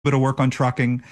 bit of work on trucking.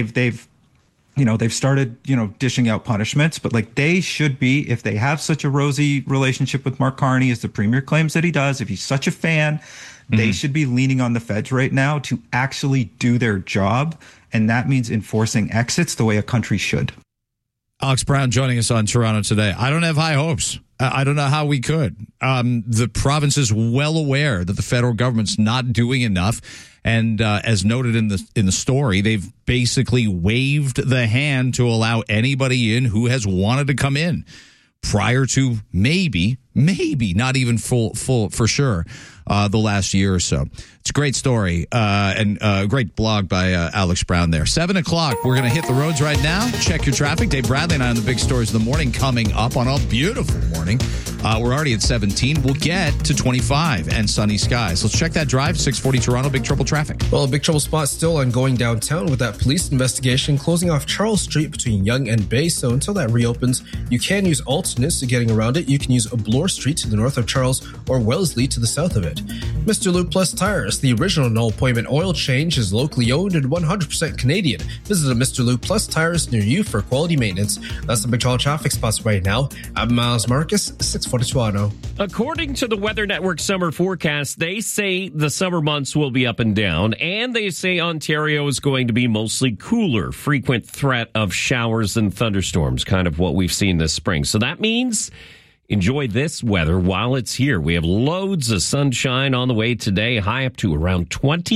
They've started, dishing out punishments, but like they should be, if they have such a rosy relationship with Mark Carney, as the premier claims that he does, if he's such a fan, they should be leaning on the feds right now to actually do their job. And that means enforcing exits the way a country should. Alex Brown joining us on Toronto Today. I don't have high hopes. I don't know how we could. The province is well aware that the federal government's not doing enough. And as noted in the story, they've basically waved the hand to allow anybody in who has wanted to come in prior to maybe not even full for sure the last year or so. It's a great story and a great blog by Alex Brown there. 7 o'clock, we're going to hit the roads right now. Check your traffic. Dave Bradley and I on the big stories of the morning coming up on a beautiful morning. We're already at 17. We'll get to 25 and sunny skies. Let's check that drive. 640 Toronto, big trouble traffic. Well, a big trouble spot still ongoing downtown with that police investigation closing off Charles Street between Yonge and Bay. So until that reopens, you can use alternates to getting around it. You can use Bloor Street to the north of Charles or Wellesley to the south of it. Mr. Lube Plus Tires, the original no appointment oil change, is locally owned and 100% Canadian. Visit a Mr. Lube Plus Tires near you for quality maintenance. That's the big trouble traffic spots right now. I'm Miles Marcus, 640 Toronto. According to the Weather Network summer forecast, they say the summer months will be up and down, and they say Ontario is going to be mostly cooler. Frequent threat of showers and thunderstorms, kind of what we've seen this spring. So that means enjoy this weather while it's here. We have loads of sunshine on the way today, high up to around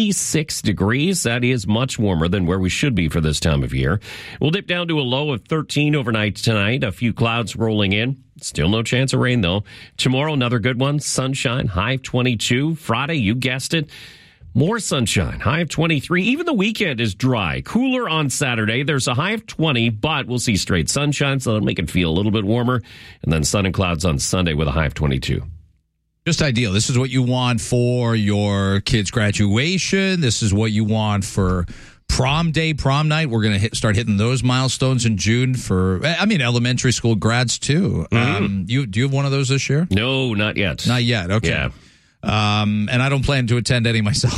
26 degrees. That is much warmer than where we should be for this time of year. We'll dip down to a low of 13 overnight tonight. A few clouds rolling in. Still no chance of rain, though. Tomorrow, another good one. Sunshine, high of 22. Friday, you guessed it. More sunshine, high of 23. Even the weekend is dry. Cooler on Saturday. There's a high of 20, but we'll see straight sunshine, so that'll make it feel a little bit warmer. And then sun and clouds on Sunday with a high of 22. Just ideal. This is what you want for your kid's graduation. This is what you want for prom day, prom night. We're going to start hitting those milestones in June for, elementary school grads, too. Do you have one of those this year? No, not yet. Not yet. Okay. Yeah. And I don't plan to attend any myself.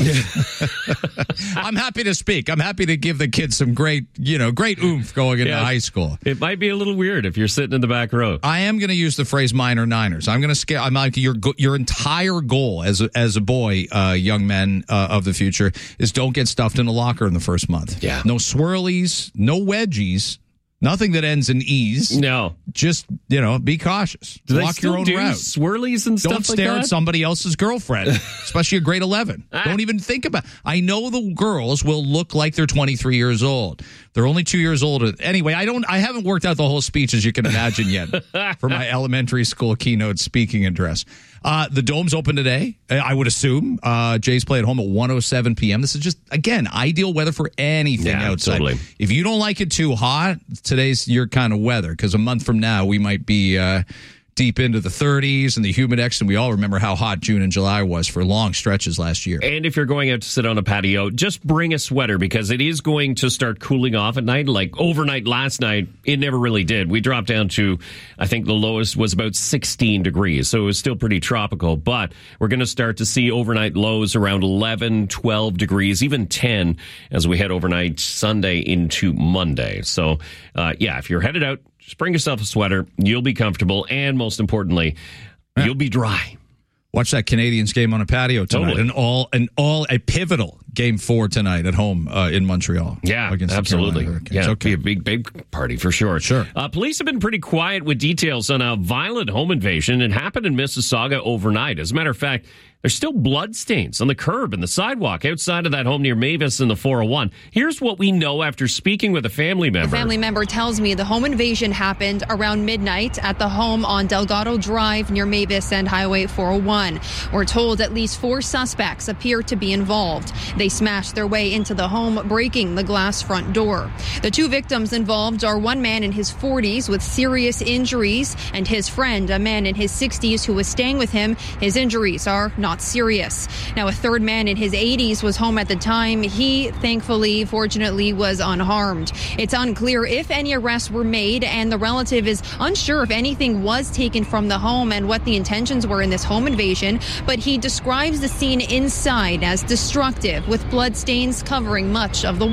I'm happy to speak. I'm happy to give the kids some great oomph going into high school. It might be a little weird if you're sitting in the back row. I am going to use the phrase minor niners. I'm going to scale. I'm like your entire goal as a boy, young men of the future is don't get stuffed in a locker in the first month. Yeah. No swirlies, no wedgies. Nothing that ends in E's. No. Just, be cautious. Walk your own route. Swirlies and stuff like that? Don't stare at somebody else's girlfriend, especially a grade 11. Don't even think about it. I know the girls will look like they're 23 years old. They're only 2 years older. Anyway, I haven't worked out the whole speech, as you can imagine, yet for my elementary school keynote speaking address. The Dome's open today, I would assume. Jays play at home at 1:07 p.m. This is just, again, ideal weather for anything outside. Totally. If you don't like it too hot, today's your kind of weather, because a month from now we might be deep into the 30s and the humidex, and we all remember how hot June and July was for long stretches last year. And if you're going out to sit on a patio, just bring a sweater, because it is going to start cooling off at night. Like overnight last night, it never really did. We dropped down to, I think the lowest was about 16 degrees, so it was still pretty tropical, but we're going to start to see overnight lows around 11, 12 degrees, even 10 as we head overnight Sunday into Monday. So, if you're headed out, just bring yourself a sweater. You'll be comfortable. And most importantly, you'll be dry. Watch that Canadians game on a patio tonight. Totally. A pivotal Game 4 tonight at home in Montreal. Yeah, against absolutely. Yeah, okay. Be a big party for sure. Sure. Police have been pretty quiet with details on a violent home invasion. It happened in Mississauga overnight. As a matter of fact, there's still bloodstains on the curb and the sidewalk outside of that home near Mavis and the 401. Here's what we know after speaking with a family member. A family member tells me the home invasion happened around midnight at the home on Delgado Drive near Mavis and Highway 401. We're told at least 4 suspects appear to be involved. They smashed their way into the home, breaking the glass front door. The 2 victims involved are one man in his 40s with serious injuries and his friend, a man in his 60s who was staying with him. His injuries are not not serious. Now, a third man in his 80s was home at the time. He, thankfully, fortunately, was unharmed. It's unclear if any arrests were made, and the relative is unsure if anything was taken from the home and what the intentions were in this home invasion, but he describes the scene inside as destructive, with bloodstains covering much of the